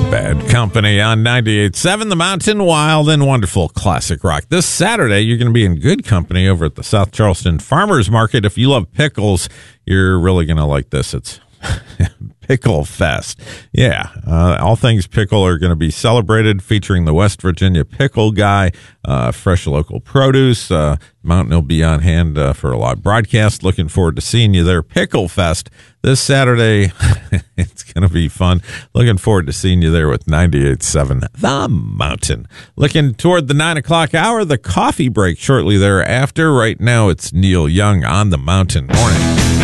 Bad Company on 98.7 The Mountain, wild and wonderful classic rock. This Saturday, you're going to be in good company over at the South Charleston Farmers Market. If you love pickles, you're really going to like this. It's Pickle Fest. Yeah, all things pickle are going to be celebrated, featuring the West Virginia Pickle Guy, fresh local produce. Mountain will be on hand for a live broadcast. Looking forward to seeing you there. Pickle Fest this Saturday. It's going to be fun. Looking forward to seeing you there with 98.7 The Mountain. Looking toward the 9 o'clock hour, the coffee break shortly thereafter. Right now, it's Neil Young on The Mountain. Morning.